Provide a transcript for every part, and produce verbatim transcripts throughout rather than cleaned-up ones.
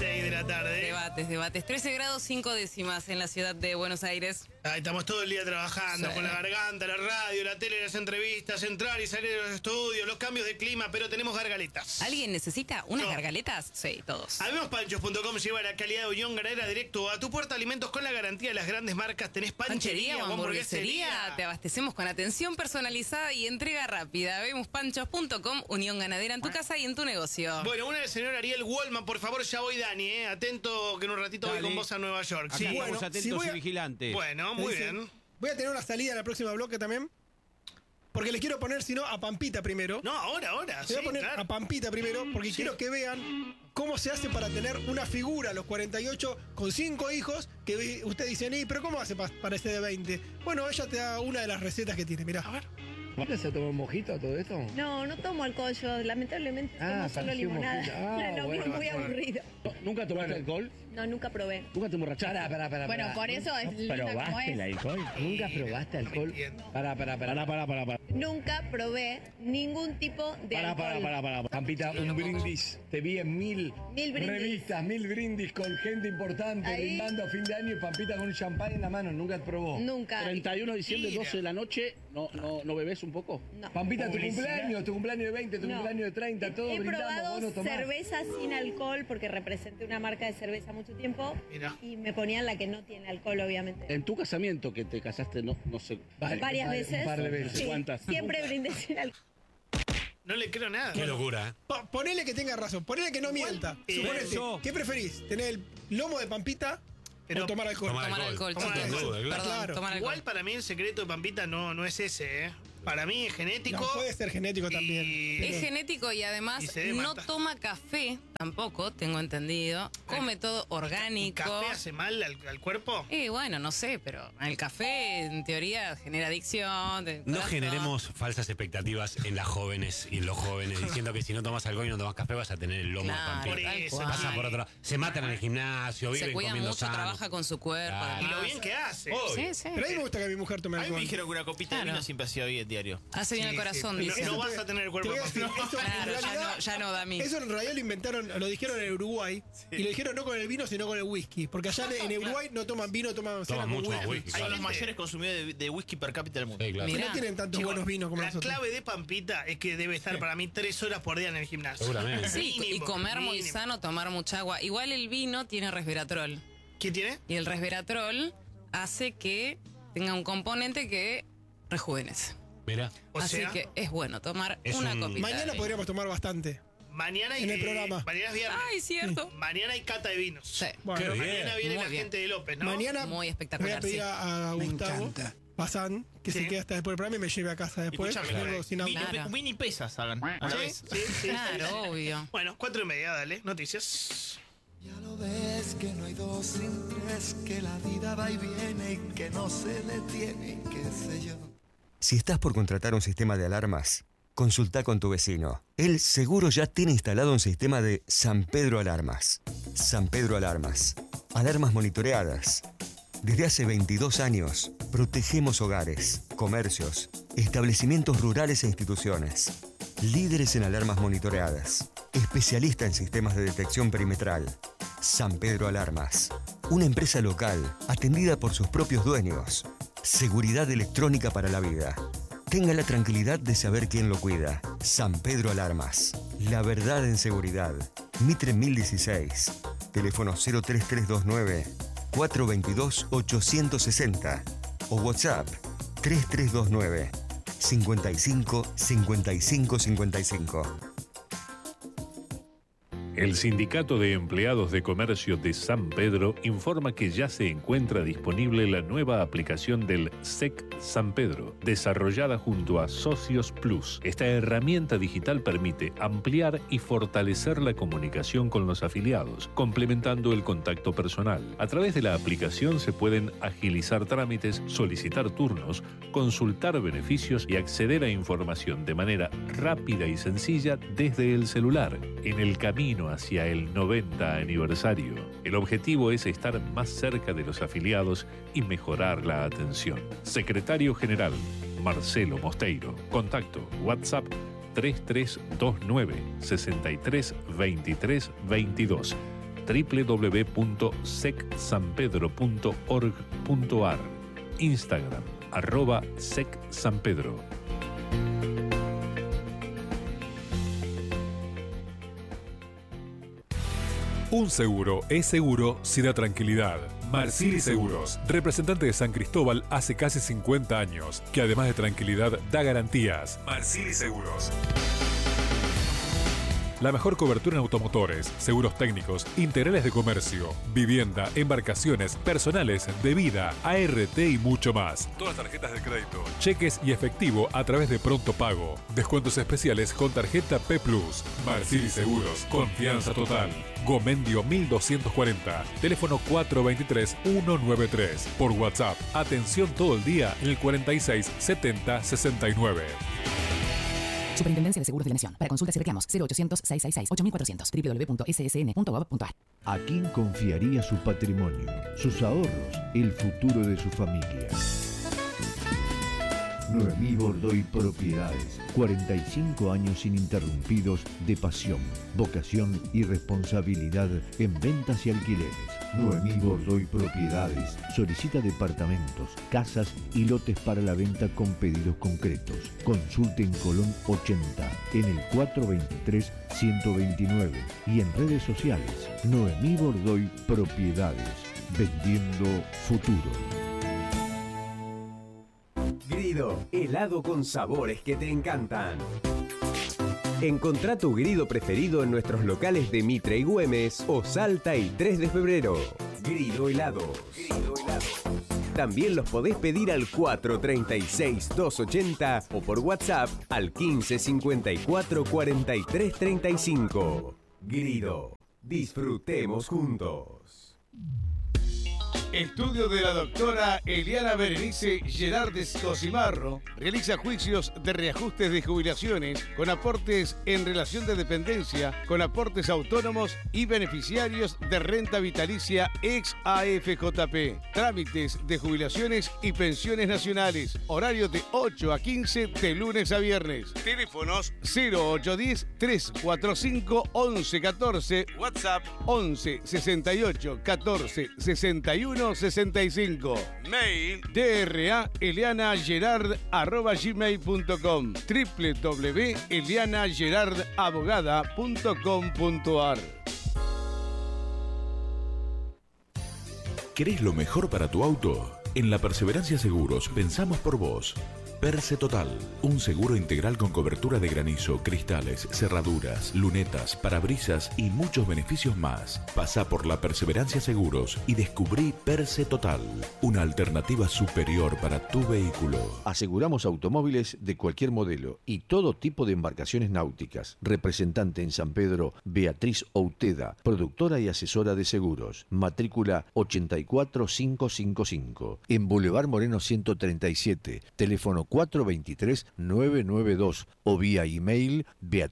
seis de la tarde. Debates, debates. trece grados cinco décimas en la ciudad de Buenos Aires. Ahí estamos todo el día trabajando, Sí. con la garganta, la radio, la tele, las entrevistas, entrar y salir de los estudios, los cambios de clima, pero tenemos gargaletas. ¿Alguien necesita unas No. gargaletas? Sí, todos. Habemos panchos punto com lleva la calidad de Unión Ganadera directo a tu puerta. Alimentos con la garantía de las grandes marcas. Tenés panchería, Panchería o hamburguesería. Te abastecemos con atención personalizada y entrega rápida. Vemos panchos punto com, Unión Ganadera en tu casa y en tu negocio. Bueno, una del señor Ariel Wallman, por favor, ya voy, Dani, ¿eh? Atento que en un ratito Dale. voy con vos a Nueva York. Acá Sí. estamos Bueno, atentos si voy a- y vigilantes. Bueno, muy Dice, bien. Voy a tener una salida en la próxima bloque también. Porque le quiero poner, si no, a Pampita primero. No, ahora, ahora. Le Sí, voy a poner claro. a Pampita primero porque Sí. quiero que vean cómo se hace para tener una figura a los cuarenta y ocho con cinco hijos. Que usted dice, "Ni, pero ¿cómo hace pa- para este de veinte? Bueno, ella te da una de las recetas que tiene. Mirá. A ver. ¿Vos se tomó un mojito todo esto? No, no tomo alcohol yo, lamentablemente Ah, tomo solo pareció un limonada. mojito. Ah, Lo bueno, mío es muy bueno. aburrido. No, ¿Nunca tomaste alcohol? No, nunca probé. ¿Nunca te emborrachaste? Pará, pará, pará. Bueno, pará. por eso es linda como ¿Probaste es. el alcohol? ¿Nunca probaste alcohol? entiendo. Pará, pará, pará, pará, pará, pará. Nunca probé ningún tipo de Pará, alcohol. pará, pará, pará. Pampita, un brindis. Te vi en mil, Mil brindis. revistas, mil brindis con gente importante, Ahí. brindando a fin de año y Pampita con un champán en la mano. ¿Nunca te probó? Nunca. treinta y uno de diciembre, Mira. doce de la noche, ¿no, no, no bebés un poco? No. Pampita, tu Publicidad. cumpleaños, tu cumpleaños de veinte, tu No. cumpleaños de treinta, todo He brindamos, probado vos no tomás. cerveza sin alcohol porque representé una marca de cerveza mucho tiempo. Mirá. Y me ponían la que no tiene alcohol, obviamente. En tu casamiento, que te casaste, no, no sé. Vale, Varias vale, veces. Un par de veces. Sí, ¿Cuántas? Siempre brindé sin alcohol. No le creo nada. Qué locura, ¿eh? Po- Ponele que tenga razón, ponele que no mienta. Eh, Suponete, eso. ¿qué preferís? ¿Tener el lomo de Pampita Pero- o tomar alcohol? Tomar Tomar alcohol, Tomar chicos. alcohol, claro. Perdón, Claro. tomar alcohol. Igual para mí el secreto de Pampita no, no es ese, ¿eh? Para mí es genético. No, puede ser genético también. y- Es genético y además Y se debe no matar. toma café, tampoco, tengo entendido. Come todo ¿El orgánico. café hace mal al, al cuerpo? Y bueno, no sé, pero el café en teoría genera adicción. de No corazón. generemos falsas expectativas en las jóvenes y los jóvenes diciendo que si no tomas alcohol y no tomas café vas a tener el lomo Claro, de Por Pampita. tal eso, cual. Pasa por otro. Se matan en el gimnasio, Se viven cuida comiendo mucho, sano. trabaja con su cuerpo. Claro. Y lo además. bien que hace. Sí, sí. Pero a mí me gusta que mi mujer tome A mí me alcohol. dijeron que una copita de Claro. vino siempre hacía bien diario. Hace bien Sí, el corazón, sí. dice. No, no vas a tener el cuerpo Te de voy a decir, Pampita. eso en Claro, ya realidad- no, ya no, Dami. Eso en realidad lo inventaron, lo dijeron en Uruguay. Y lo dijeron no con el vino, sino con el whisky. Porque allá en en Uruguay no toman vino, toman cena con mucho más whisky. whisky. Son Claro. los mayores consumidores de, de whisky per cápita del mundo. Sí, claro. Que Mirá. no tienen tantos Chicos, buenos vinos como la nosotros. clave de Pampita es que debe estar para mí tres horas por día en el gimnasio. Seguramente. Sí, y Mínimo, comer muy mínimo. sano, tomar mucha agua. Igual el vino tiene resveratrol. ¿Qué tiene? Y el resveratrol hace que tenga un componente que rejuvenece. Mira. O Así sea, que es bueno tomar Es una un- copita. Mañana de vino. podríamos tomar bastante. mañana hay, en el programa. Mañana es viernes. Ay, cierto. Mañana hay cata de vinos. Sí. Bueno, Qué bien. Mañana viene Muy la bien. gente de López, ¿no? mañana Muy espectacular, voy a pedir sí. a, a Gustavo Bazán que Sí. se quede hasta después del programa y me lleve a casa después. Escuchame, Vengo sin auto. Mini, Claro. mini pesas hagan. A la Sí, vez. sí, sí. Claro, obvio. Bueno, cuatro y media, dale. Noticias. Ya lo ves que no hay dos sin tres, que la vida va y viene y que no se detiene, y qué sé yo. Si estás por contratar un sistema de alarmas, consulta con tu vecino. Él seguro ya tiene instalado un sistema de San Pedro Alarmas. San Pedro Alarmas. Alarmas monitoreadas. Desde hace veintidós años, protegemos hogares, comercios, establecimientos rurales e instituciones. Líderes en alarmas monitoreadas. Especialista en sistemas de detección perimetral. San Pedro Alarmas. Una empresa local atendida por sus propios dueños. Seguridad electrónica para la vida. Tenga la tranquilidad de saber quién lo cuida. San Pedro Alarmas. La verdad en seguridad. Mitre mil dieciséis. Teléfono cero tres tres dos nueve, cuatro dos dos, ocho seis cero o WhatsApp tres tres dos nueve, cinco cinco, cinco cinco cinco cinco. El Sindicato de Empleados de Comercio de San Pedro informa que ya se encuentra disponible la nueva aplicación del S E C San Pedro, desarrollada junto a Socios Plus. Esta herramienta digital permite ampliar y fortalecer la comunicación con los afiliados, complementando el contacto personal. A través de la aplicación se pueden agilizar trámites, solicitar turnos, consultar beneficios y acceder a información de manera rápida y sencilla desde el celular. En el camino hacia el noventa aniversario, el objetivo es estar más cerca de los afiliados y mejorar la atención. Secretario General Marcelo Mosteiro. Contacto WhatsApp tres tres dos nueve, seis tres dos tres dos dos. doble u doble u doble u punto sec san pedro punto org punto ar. Instagram, arroba secsanpedro. Un seguro es seguro si da tranquilidad. Marsili Seguros, representante de San Cristóbal hace casi cincuenta años, que además de tranquilidad da garantías. Marsili Seguros. La mejor cobertura en automotores, seguros técnicos, integrales de comercio, vivienda, embarcaciones, personales, de vida, A R T y mucho más. Todas las tarjetas de crédito, cheques y efectivo a través de Pronto Pago. Descuentos especiales con tarjeta P Plus. Marsili Seguros, confianza total. Gomendio mil doscientos cuarenta, teléfono cuatro dos tres, uno nueve tres. Por WhatsApp, atención todo el día en el cuarenta y seis, setenta, sesenta y nueve. Superintendencia de Seguros de la Nación. Para consultas y reclamos, cero ochocientos, seiscientos sesenta y seis, ocho mil cuatrocientos, doble u doble u doble u punto s s n punto gov punto a r. ¿A quién confiaría su patrimonio, sus ahorros, el futuro de su familia? Noemí Bordoy Propiedades. cuarenta y cinco años ininterrumpidos de pasión, vocación y responsabilidad en ventas y alquileres. Noemí Bordoy Propiedades solicita departamentos, casas y lotes para la venta con pedidos concretos. Consulte en Colón ochenta, en el cuatro dos tres, ciento veintinueve y en redes sociales. Noemí Bordoy Propiedades, vendiendo futuro. Grido, helado con sabores que te encantan. Encontrá tu Grido preferido en nuestros locales de Mitre y Güemes o Salta y tres de febrero. Grido Helados. Grido Helados. También los podés pedir al cuatro treinta y seis, doscientos ochenta o por WhatsApp al quince cincuenta y cuatro, cuarenta y tres treinta y cinco. Grido. Disfrutemos juntos. Estudio de la doctora Eliana Berenice Gerardes Cosimarro realiza juicios de reajustes de jubilaciones con aportes en relación de dependencia, con aportes autónomos y beneficiarios de renta vitalicia ex A F J P. Trámites de jubilaciones y pensiones nacionales. Horario de ocho a quince de lunes a viernes. Teléfonos cero ocho uno cero, tres cuatro cinco, once catorce. WhatsApp once sesenta y ocho, catorce sesenta y uno sesenta y cinco. Mail dra eliana gerard arroba gmail punto com, doble u doble u doble u punto eliana gerard abogada punto com punto a r. ¿Querés lo mejor para tu auto? En La Perseverancia Seguros pensamos por vos. Perse Total, un seguro integral con cobertura de granizo, cristales, cerraduras, lunetas, parabrisas y muchos beneficios más. Pasá por La Perseverancia Seguros y descubrí Perse Total, una alternativa superior para tu vehículo. Aseguramos automóviles de cualquier modelo y todo tipo de embarcaciones náuticas. Representante en San Pedro, Beatriz Outeda, productora y asesora de seguros. Matrícula ochenta y cuatro mil quinientos cincuenta y cinco. En Boulevard Moreno ciento treinta y siete. Teléfono cuatro dos tres, nueve nueve dos o vía email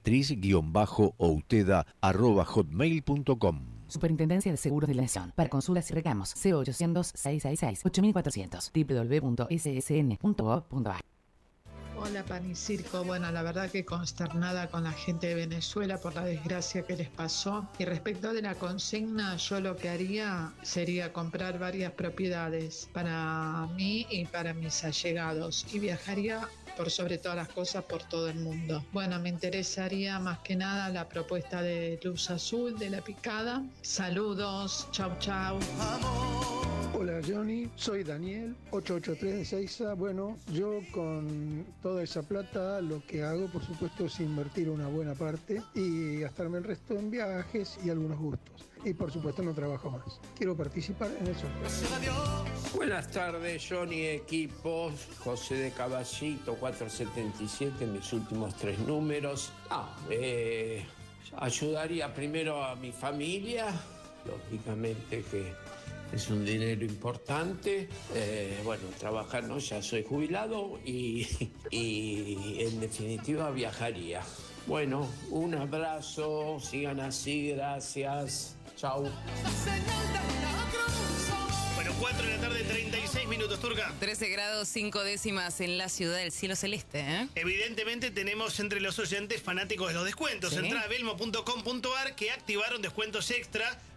beatriz-outeda arroba hotmail punto com. Superintendencia de Seguros de la Nación. Para consultas y reclamos, cero ochocientos, seiscientos sesenta y seis, ocho mil cuatrocientos, doble u doble u doble u punto s s n punto gov punto a r. Hola Pan y Circo, bueno, la verdad que consternada con la gente de Venezuela por la desgracia que les pasó. Y respecto de la consigna, yo lo que haría sería comprar varias propiedades para mí y para mis allegados y viajaría por sobre todas las cosas por todo el mundo. Bueno, me interesaría más que nada la propuesta de Luz Azul, de La Picada. Saludos, chau chau. Hola Johnny, soy Daniel, ochocientos ochenta y tres de Seiza. Bueno, yo con toda esa plata lo que hago, por supuesto, es invertir una buena parte y gastarme el resto en viajes y algunos gustos. Y por supuesto no trabajo más. Quiero participar en el sorteo. Buenas tardes, Johnny equipo. José de Caballito, cuatrocientos setenta y siete, mis últimos tres números. Ah, eh, ayudaría primero a mi familia, lógicamente que es un dinero importante. Eh, bueno, trabajar no, ya soy jubilado y, y en definitiva viajaría. Bueno, un abrazo, sigan así, gracias. Chau. Bueno, cuatro de la tarde, treinta y seis minutos, Turca. trece grados cinco décimas en la ciudad del cielo celeste, ¿eh? Evidentemente tenemos entre los oyentes fanáticos de los descuentos. ¿Sí? Entrá a belmo punto com punto a r que activaron descuentos extra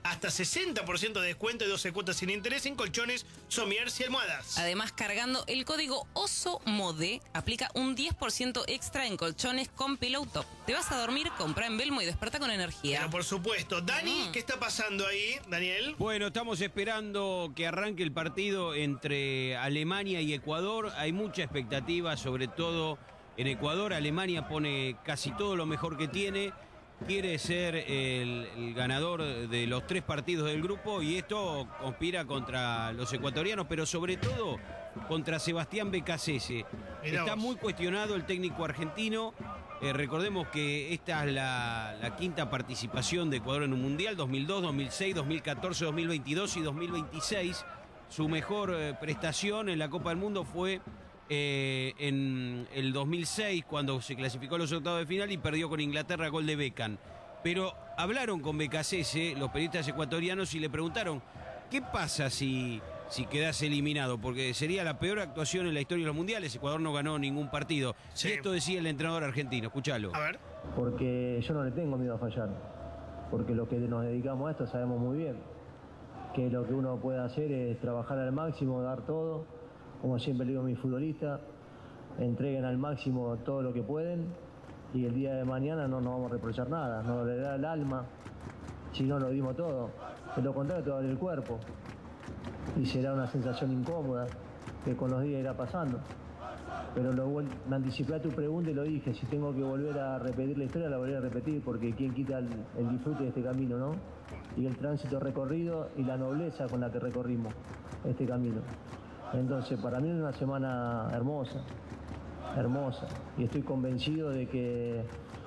hasta sesenta por ciento de descuento y doce cuotas sin interés en colchones, sommiers y almohadas. Además, cargando el código OSOMODE, aplica un diez por ciento extra en colchones con Pillow Top. Te vas a dormir, compra en Belmo y desperta con energía. Pero por supuesto. Dani, ¿qué está pasando ahí, Daniel? Bueno, estamos esperando que arranque el partido entre Alemania y Ecuador. Hay mucha expectativa, sobre todo en Ecuador. Alemania pone casi todo lo mejor que tiene. Quiere ser el, el ganador de los tres partidos del grupo y esto conspira contra los ecuatorianos, pero sobre todo contra Sebastián Becasese. Está muy cuestionado el técnico argentino. Eh, recordemos que esta es la, la quinta participación de Ecuador en un mundial, dos mil dos, dos mil seis, dos mil catorce, dos mil veintidós y dos mil veintiséis. Su mejor eh, prestación en la Copa del Mundo fue Eh, en el dos mil seis, cuando se clasificó a los octavos de final y perdió con Inglaterra, gol de Beckham. Pero hablaron con Becasese, los periodistas ecuatorianos, y le preguntaron, ¿qué pasa si, si quedás eliminado? Porque sería la peor actuación en la historia de los mundiales. Ecuador no ganó ningún partido. Sí. Y esto decía el entrenador argentino, escuchalo. A ver. Porque yo no le tengo miedo a fallar. Porque los que nos dedicamos a esto sabemos muy bien que lo que uno puede hacer es trabajar al máximo, dar todo. Como siempre le digo a mis futbolistas, entreguen al máximo todo lo que pueden y el día de mañana no nos vamos a reprochar nada, no le da el alma si no lo dimos todo. De lo contrario te va a doler el cuerpo y será una sensación incómoda que con los días irá pasando. Pero lo, me anticipé a tu pregunta y lo dije, si tengo que volver a repetir la historia la volveré a repetir porque quién quita el, el disfrute de este camino, ¿no? Y el tránsito recorrido y la nobleza con la que recorrimos este camino. Entonces, para mí es una semana hermosa, hermosa. Y estoy convencido de que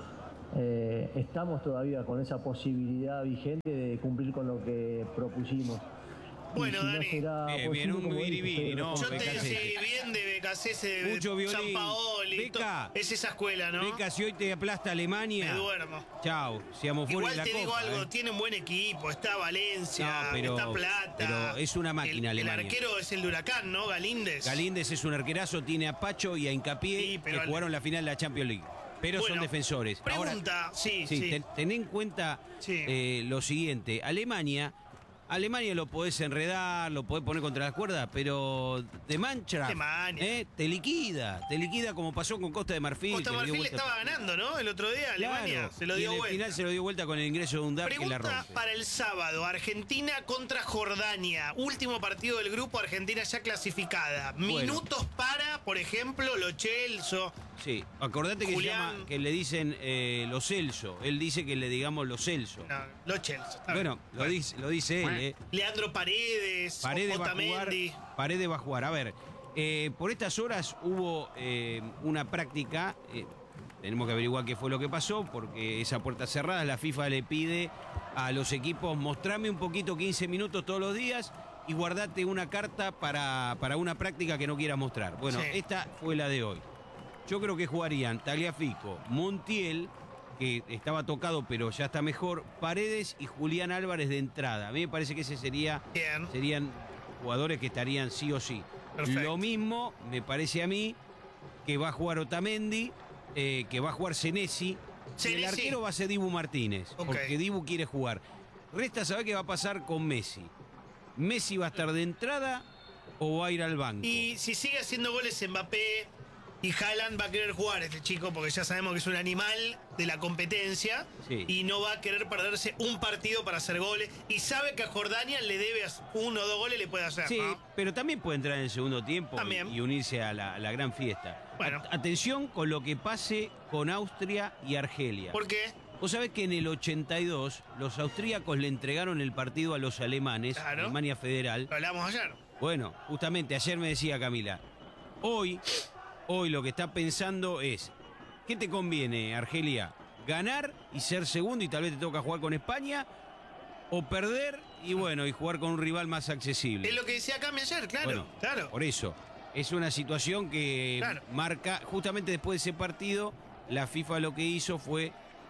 eh, estamos todavía con esa posibilidad vigente de cumplir con lo que propusimos. Bueno, si Dani, no será bien, bien, un biribiri, ¿no? Yo te decía bien de Becasese, de Mucho violín. Sampaoli. Beca, es esa escuela, ¿no? Beca, si hoy te aplasta Alemania, me duermo. Chao, seamos fuera Igual de la te copa, digo algo, ¿eh? tiene un buen equipo, está Valencia, No, pero- está Plata. pero es una máquina el, Alemania. El arquero es el de Huracán, ¿no? Galíndez. Galíndez es un arquerazo, tiene a Pacho y a Hincapié, Sí, pero que al- jugaron la final de la Champions League. Pero Bueno, son defensores. pregunta, Ahora, sí, sí. Ten, ten en cuenta eh, lo siguiente. Alemania, Alemania lo podés enredar, lo podés poner contra las cuerdas, pero de mancha, Alemania. eh, te liquida, te liquida como pasó con Costa de Marfil. Costa que le dio Marfil vuelta- estaba ganando, ¿no? El otro día, Alemania. Claro, Se lo y dio en el vuelta. final se lo dio vuelta con el ingreso de un D A P que la Pregunta rompe. para el sábado, Argentina contra Jordania. Último partido del grupo, Argentina ya clasificada. Minutos para, por ejemplo, Lo Celso. Sí, acordate que, se Julián. llama, que le dicen eh, Lo Celso. Él dice que le digamos Lo Celso. No, Lo Celso. está Bueno, bien. lo dice, lo dice él, ¿eh? Leandro Paredes, Paredes va a jugar. Otamendi. Paredes va a jugar. A ver, eh, por estas horas hubo eh, una práctica. eh, tenemos que averiguar qué fue lo que pasó, porque esa puerta cerrada, la FIFA le pide a los equipos mostrame un poquito quince minutos todos los días y guardate una carta para, para una práctica que no quieras mostrar. Bueno, Sí. esta fue la de hoy. Yo creo que jugarían Tagliafico, Montiel, que estaba tocado pero ya está mejor, Paredes y Julián Álvarez de entrada. A mí me parece que ese sería, serían jugadores que estarían sí o sí. Perfecto. Lo mismo me parece a mí que va a jugar Otamendi, eh, que va a jugar Senesi, y el Senesi. arquero va a ser Dibu Martínez, Ok. porque Dibu quiere jugar. Resta saber qué va a pasar con Messi. ¿Messi va a estar de entrada o va a ir al banco? Y si sigue haciendo goles Mbappé y Haaland va a querer jugar este chico porque ya sabemos que es un animal de la competencia Sí. y no va a querer perderse un partido para hacer goles y sabe que a Jordania le debe hacer uno o dos goles le puede hacer. Sí, ¿no? pero también puede entrar en el segundo tiempo y, También. y unirse a la, a la gran fiesta. Bueno. At- atención con lo que pase con Austria y Argelia. ¿Por qué? Vos sabés que en el ochenta y dos los austríacos le entregaron el partido a los alemanes, Claro. Alemania Federal. Lo hablamos ayer. Bueno, justamente ayer me decía Camila, hoy, hoy lo que está pensando es, ¿qué te conviene, Argelia? ¿Ganar y ser segundo y tal vez te toca jugar con España? ¿O perder y bueno, y jugar con un rival más accesible? Es lo que decía Cami ayer, claro. Bueno, claro. por eso, es una situación que Claro. marca, justamente después de ese partido, la FIFA lo que hizo fue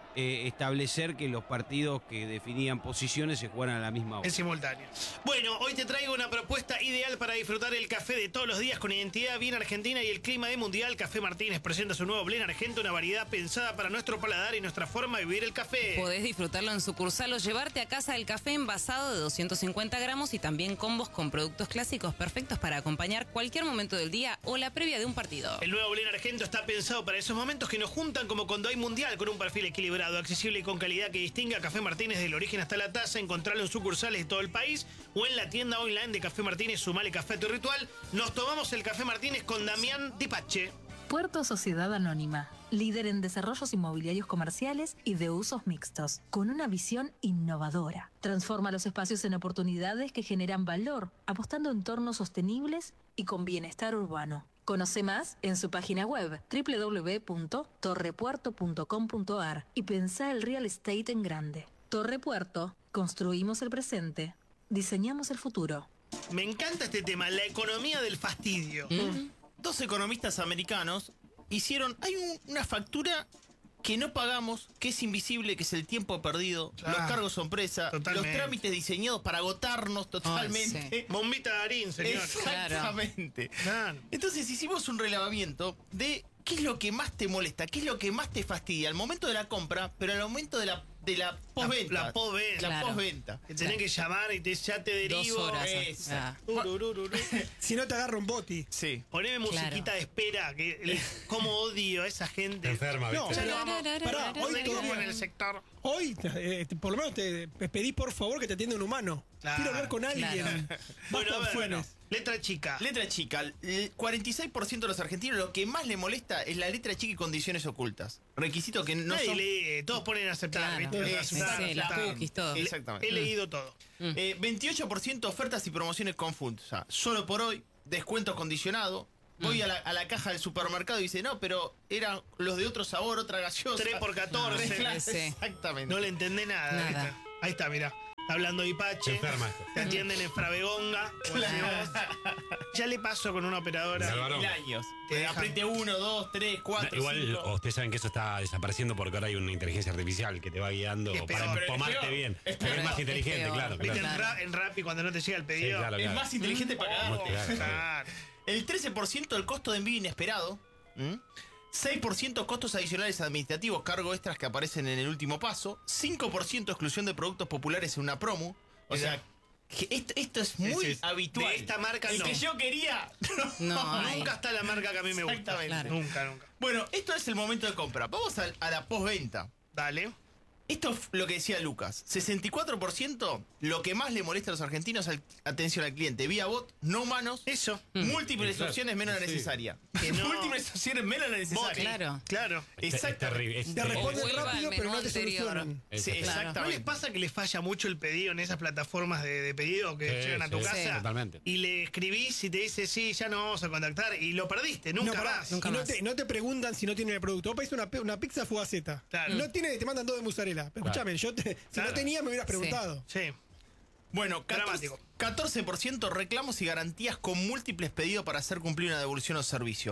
eh, establecer que los partidos que definían posiciones se jugaran a la misma hora. En simultáneo. Bueno, hoy te traigo una propuesta ideal para disfrutar el café de todos los días con identidad bien argentina y el clima de mundial. Café Martínez presenta su nuevo blend argento, una variedad pensada para nuestro paladar y nuestra forma de vivir el café. Podés disfrutarlo en sucursal o llevarte a casa el café envasado de doscientos cincuenta gramos y también combos con productos clásicos perfectos para acompañar cualquier momento del día o la previa de un partido. El nuevo blend argento está pensado para esos momentos que nos juntan como cuando hay mundial, con un perfil equilibrado, accesible y con calidad que distingue a Café Martínez del origen hasta la taza. Encontrarlo en sucursales de todo el país o en la tienda online de Café Martínez. Sumale café a tu ritual. Nos tomamos el Café Martínez con Damián Dipache. Puerto Sociedad Anónima, líder en desarrollos inmobiliarios comerciales y de usos mixtos, con una visión innovadora. Transforma los espacios en oportunidades que generan valor, apostando en entornos sostenibles y con bienestar urbano. Conoce más en su página web doble u doble u doble u punto torre puerto punto com punto a r y pensá el real estate en grande. Torre Puerto, construimos el presente, diseñamos el futuro. Me encanta este tema, la economía del fastidio. ¿Mm? Dos economistas americanos hicieron... Hay un- una factura que no pagamos, que es invisible, que es el tiempo perdido, Ah, los cargos sorpresa, totalmente. los trámites diseñados para agotarnos totalmente. sí. Bombita de harín, señor. Exactamente. Claro. Entonces hicimos un relevamiento de qué es lo que más te molesta, qué es lo que más te fastidia al momento de la compra, pero al momento de la, de la postventa. La, la postventa. La Claro. postventa. Que tenés que llamar y te, ya te derivo. Dos horas. Exacto. Tururururu. Si no te agarra un boti. Sí. Poneme musiquita Claro. de espera, que el- cómo odio a esa gente. Enferma, No, ¿viste? Ya no vamos. pará, hoy Venimos todavía- en el sector. Hoy, eh, te- por lo menos te pedí por favor que te atienda un humano. Claro, Quiero hablar con alguien. claro. Basta Bueno, a ver, opciones. bueno, letra chica. Letra chica. El cuarenta y seis por ciento de los argentinos lo que más le molesta es la letra chica y condiciones ocultas. Requisito que no Nadie son... lee, todos ponen aceptar. Claro. ¿viste? Sí, Aceptar, sí, las aceptar. cookies, todo. Le- Exactamente. He leído todo. Eh, veintiocho por ciento ofertas y promociones confusas. Solo por hoy, descuento condicionado. Voy a, la, a la caja del supermercado y dice, no, pero eran los de otro sabor, otra gaseosa. tres por catorce. Tres clases, Sí. Exactamente. No le entendés nada. Nada. ¿viste? Ahí está, mirá. Está hablando Ipache. Enferma esto. Te atienden en Fravegonga. o en Cebos. Ya le pasó con una operadora. Salvador. Mil años. Te Te dejan- apriete uno, dos, tres, cuatro, Igual cinco. ustedes saben que eso está desapareciendo porque ahora hay una inteligencia artificial que te va guiando Es para peor. Pero es empomarte peor. bien. Es Porque es peor. más Es inteligente, peor. claro. ¿Viste claro. en, Ra- en Rappi cuando no te llega el Sí, pedido? claro, Es claro. más inteligente pagado. Muy claro. Claro. El trece por ciento del costo de envío inesperado. ¿Mm? seis por ciento costos adicionales administrativos, cargo extras que aparecen en el último paso. cinco por ciento exclusión de productos populares en una promo. O sea, que esto, esto es muy Sí, sí. habitual. De esta marca El no. que yo quería. No, hay. Nunca está la marca que a mí me gusta. Exactamente. Claro. Nunca, nunca. Bueno, esto es el momento de compra. Vamos a, a la postventa. Dale. Esto es lo que decía Lucas. sesenta y cuatro por ciento lo que más le molesta a los argentinos es atención al cliente. Vía bot, no humanos. Eso. Múltiples Exacto. opciones menos la Sí. necesaria. Que no- Múltiples opciones menos la necesaria. Claro. Claro. Es, es terrible. es Te terrible. responden Vuelva al rápido, pero menú no te anterior. solucionan. Sí, Exacto. Claro. ¿No les exactamente. pasa que les falla mucho el pedido en esas plataformas de, de pedido que Sí, llegan a tu sí, casa? totalmente. Y le escribís y te dice, sí, ya no vamos a contactar. Y lo perdiste, nunca no, pará, más. y no te, no te preguntan si no tienen el producto. Vos pedís una, pe- una pizza fugaceta. Claro. No tiene, te mandan todo de mozzarella. Pero Claro. escúchame, yo te, si Claro. no tenía me hubieras Sí. preguntado. Sí. Bueno, catorce, Dramático. catorce por ciento reclamos y garantías con múltiples pedidos para hacer cumplir una devolución o servicio.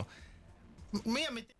Me voy a meter...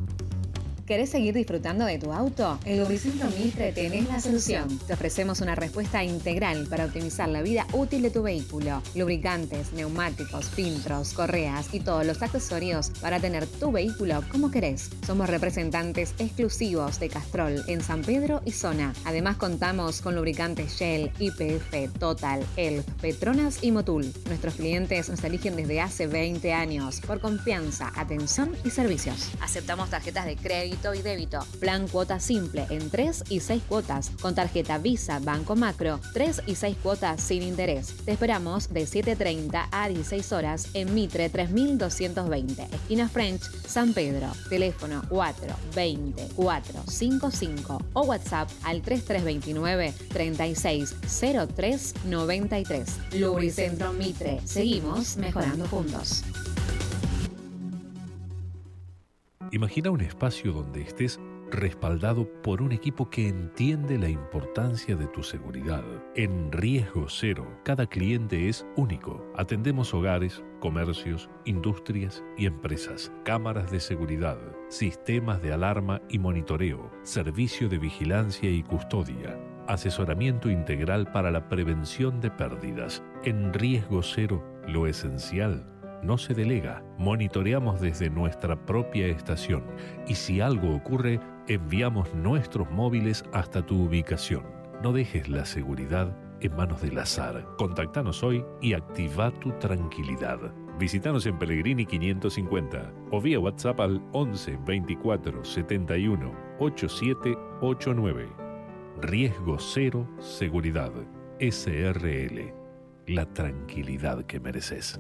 ¿Querés seguir disfrutando de tu auto? En Lubricentro Mitre tenés la solución. Te ofrecemos una respuesta integral para optimizar la vida útil de tu vehículo. Lubricantes, neumáticos, filtros, correas y todos los accesorios para tener tu vehículo como querés. Somos representantes exclusivos de Castrol en San Pedro y zona. Además contamos con lubricantes Shell, Y P F, Total, Elf, Petronas y Motul. Nuestros clientes nos eligen desde hace veinte años por confianza, atención y servicios. Aceptamos tarjetas de crédito y débito. Plan cuota simple en tres y seis cuotas. Con tarjeta Visa Banco Macro, tres y seis cuotas sin interés. Te esperamos de siete treinta a dieciséis horas en Mitre tres mil doscientos veinte, esquina French, San Pedro. Teléfono cuatro veinte cuatro cincuenta y cinco o WhatsApp al tres tres veintinueve treinta y seis cero tres noventa y tres. Lubricentro Mitre. Seguimos mejorando juntos. Imagina un espacio donde estés respaldado por un equipo que entiende la importancia de tu seguridad. En Riesgo Cero, cada cliente es único. Atendemos hogares, comercios, industrias y empresas, cámaras de seguridad, sistemas de alarma y monitoreo, servicio de vigilancia y custodia, asesoramiento integral para la prevención de pérdidas. En Riesgo Cero, lo esencial no se delega. Monitoreamos desde nuestra propia estación y si algo ocurre, enviamos nuestros móviles hasta tu ubicación. No dejes la seguridad en manos del azar. Contactanos hoy y activa tu tranquilidad. Visítanos en Pellegrini quinientos cincuenta o vía WhatsApp al once veinticuatro setenta y uno ochenta y siete ochenta y nueve. Riesgo Cero Seguridad. S R L. La tranquilidad que mereces.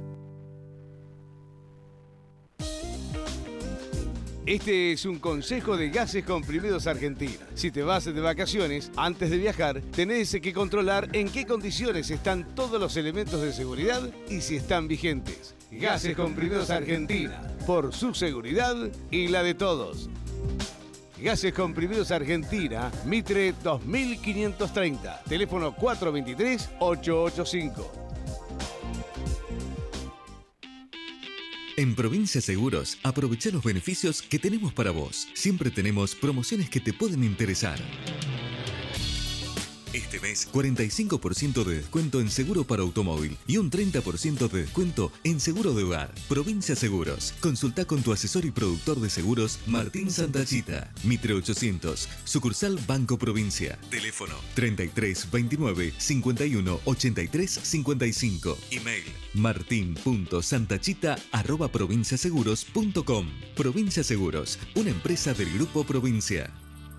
Este es un consejo de Gases Comprimidos Argentina. Si te vas de vacaciones, antes de viajar, tenés que controlar en qué condiciones están todos los elementos de seguridad y si están vigentes. Gases Comprimidos Argentina, por su seguridad y la de todos. Gases Comprimidos Argentina, Mitre dos mil quinientos treinta, teléfono cuatro dos tres ocho ocho cinco. En Provincia Seguros, aprovecha los beneficios que tenemos para vos. Siempre tenemos promociones que te pueden interesar. Este mes, cuarenta y cinco por ciento de descuento en seguro para automóvil y un treinta por ciento de descuento en seguro de hogar. Provincia Seguros. Consulta con tu asesor y productor de seguros, Martín Santachita. Mitre ochocientos, sucursal Banco Provincia. Teléfono treinta y tres veintinueve cincuenta y uno ochenta y tres cincuenta y cinco. Email martin punto santachita arroba provinciaseguros punto com. Provincia Seguros, una empresa del Grupo Provincia.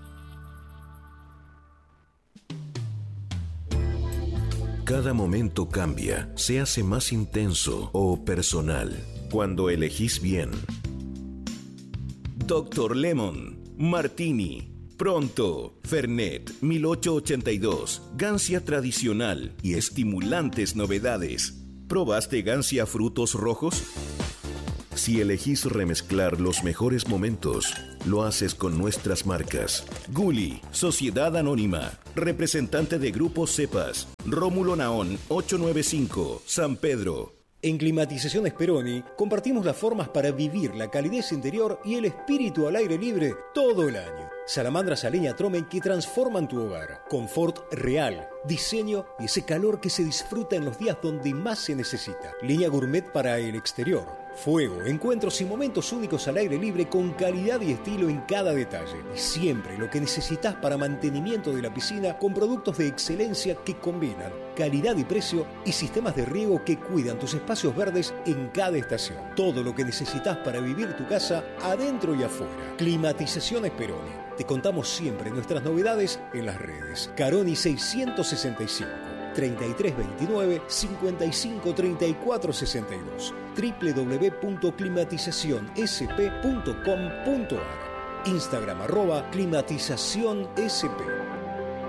Cada momento cambia, se hace más intenso o personal cuando elegís bien. doctor Lemon, Martini, Pronto, Fernet mil ochocientos ochenta y dos, Gancia tradicional y estimulantes novedades. ¿Probaste Gancia frutos rojos? Si elegís remezclar los mejores momentos, lo haces con nuestras marcas. Gulli, Sociedad Anónima, representante de Grupo Cepas, Rómulo Naón, ochocientos noventa y cinco, San Pedro. En Climatización Speroni compartimos las formas para vivir la calidez interior y el espíritu al aire libre todo el año. Salamandras a leña Tromen que transforman tu hogar. Confort real, diseño y ese calor que se disfruta en los días donde más se necesita. Línea gourmet para el exterior. Fuego, encuentros y momentos únicos al aire libre con calidad y estilo en cada detalle. Y siempre lo que necesitas para mantenimiento de la piscina con productos de excelencia que combinan calidad y precio y sistemas de riego que cuidan tus espacios verdes en cada estación. Todo lo que necesitas para vivir tu casa adentro y afuera. Climatización Speroni. Te contamos siempre nuestras novedades en las redes. Caroni seiscientos sesenta y cinco. treinta y tres veintinueve cincuenta y cinco treinta y cuatro sesenta y dos. doble u doble u doble u punto climatización s p punto com punto a r. Instagram arroba climatización s p.